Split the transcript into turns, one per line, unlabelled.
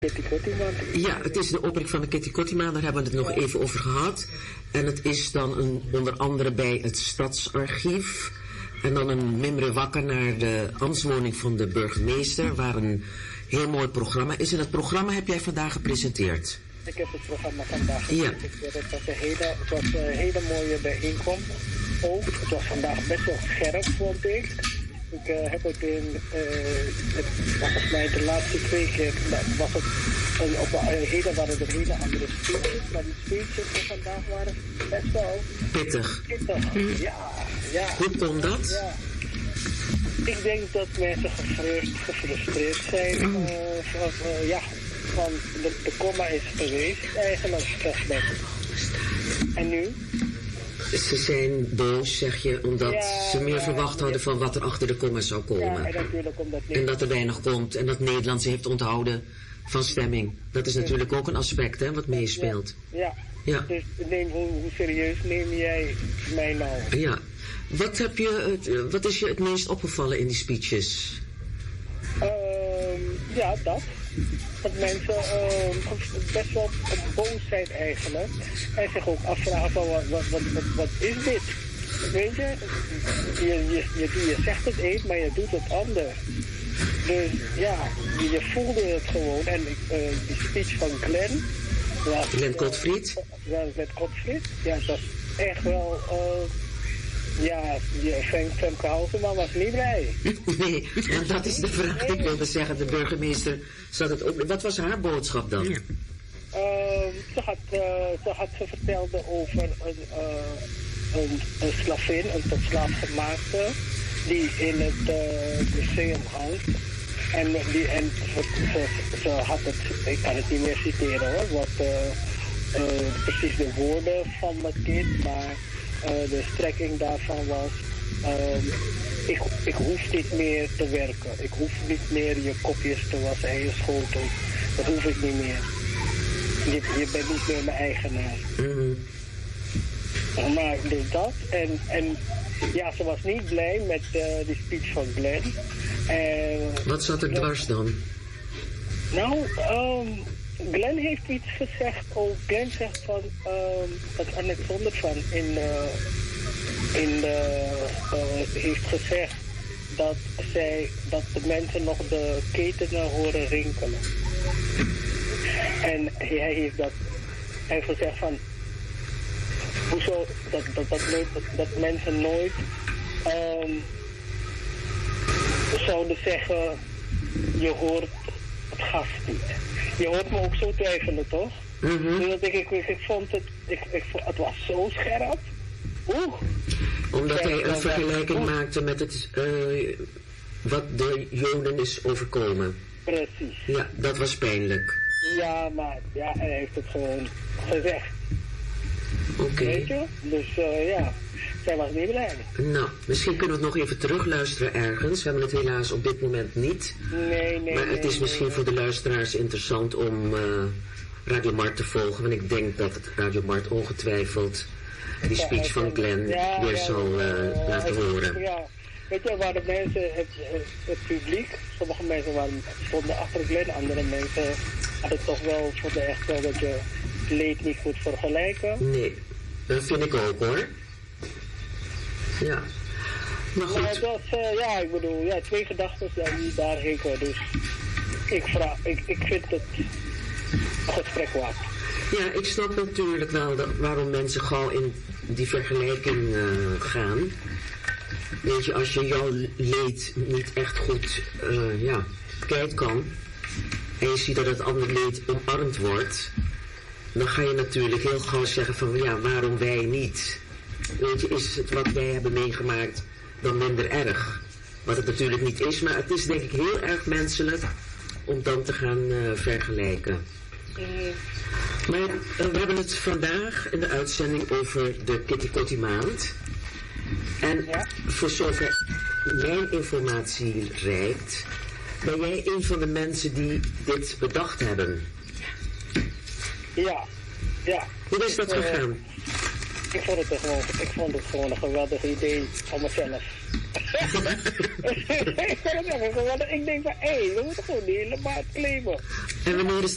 Kitty Kottimaan.
Ja, het is de opricht van de Kitty Kottimaan, daar hebben we het nog even over gehad. En het is dan onder andere bij het Stadsarchief. En dan een mimre wakker naar de ambtswoning van de burgemeester, waar een heel mooi programma is. En het programma heb jij vandaag gepresenteerd.
Ik heb het programma vandaag gepresenteerd. Het was een hele mooie bijeenkomst. Ook, het was vandaag best wel scherp, vond ik. Ik heb het volgens mij de laatste 2 keer, was het op de hele waren er hele andere speeches, maar die speeches van vandaag waren best wel
pittig.
Ja.
Hoe komt dat?
Ja. Ik denk dat mensen gefrustreerd zijn van de komma is geweest eigenlijk. En nu?
Ze zijn boos, zeg je, omdat ze meer verwacht hadden van wat er achter de komma zou komen.
Ja, en natuurlijk omdat
en dat er weinig komt en dat Nederland ze heeft onthouden van stemming. Dat is natuurlijk ook een aspect, hè, wat meespeelt.
Ja. Dus hoe serieus neem jij mij nou?
Ja. Wat is je het meest opgevallen in die speeches? Dat mensen best wel boos zijn eigenlijk. En zich ook afvragen van wat is dit? Weet je? Je zegt het een, maar je doet het ander. Dus ja, je voelde het gewoon. En die speech van Glenn Godfried?
Glenn Godfried. Ja, dat is echt wel... Femke Halsema was niet blij.
Nee, want dat is de vraag. Ik wilde zeggen, de burgemeester zat het ook... Wat was haar boodschap dan?
Ze vertelde over een slavin, een tot slaaf gemaakte, die in het museum hangt. En ze had het, ik kan het niet meer citeren hoor, wat precies de woorden van het kind, maar... de strekking daarvan was, ik hoef niet meer te werken. Ik hoef niet meer je kopjes te wassen en je schotel. Dat hoef ik niet meer. Je bent niet meer mijn eigenaar. Maar dus dat. En ja, ze was niet blij met die speech van Glenn.
Wat zat er dwars dan?
Nou, Glenn heeft iets gezegd. Glenn zegt van dat Annette Zondervan heeft gezegd dat de mensen nog de ketenen horen rinkelen. En hij heeft gezegd van hoezo dat mensen nooit zouden zeggen je hoort het gas niet. Je hoort me ook zo twijfelen, toch? Dus ik vond het... Het was zo scherp.
Omdat hij een vergelijking maakte met het... wat de Joden is overkomen.
Precies.
Ja, dat was pijnlijk.
Ja, maar hij heeft het gewoon gezegd.
Oké.
Weet je? Dus zij was niet blij.
Nou, misschien kunnen we het nog even terugluisteren ergens. We hebben het helaas op dit moment niet.
Nee.
Maar het is misschien voor de luisteraars interessant om Radio Mart te volgen. Want ik denk dat het Radio Mart ongetwijfeld die speech van Glenn weer zal laten horen.
Ja, weet je, waar de mensen, het publiek, sommige mensen stonden achter Glenn, andere mensen hadden toch wel voor de echt wel dat je het leed niet goed vergelijken.
Nee, dat vind ik ook hoor. Ja. Maar goed.
Maar het was, ik bedoel, 2 gedachten die daar hingen. Dus ik vind het een gesprek waard.
Ja, ik snap natuurlijk wel waarom mensen gauw in die vergelijking gaan. Weet je, als je jouw leed niet echt goed kwijt kan... en je ziet dat het andere leed omarmd wordt... dan ga je natuurlijk heel gauw zeggen van waarom wij niet... Weet je, is het wat wij hebben meegemaakt dan minder erg? Wat het natuurlijk niet is, maar het is denk ik heel erg menselijk om dan te gaan vergelijken. Maar we hebben het vandaag in de uitzending over de Kitty Kottimaand. En voor zover mijn informatie reikt, ben jij een van de mensen die dit bedacht hebben?
Ja.
Hoe is dat gegaan?
Ik vond het gewoon een geweldig idee van mezelf. Ik denk van, we moeten gewoon die hele maat claimen.
En wanneer is